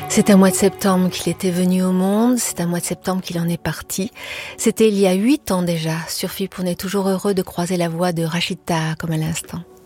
C'est un mois de septembre qu'il était venu au monde, c'est un mois de septembre qu'il en est parti. C'était il y a 8 ans déjà. Sur FIP, on est toujours heureux de croiser la voix de Rachid Taha comme à l'instant.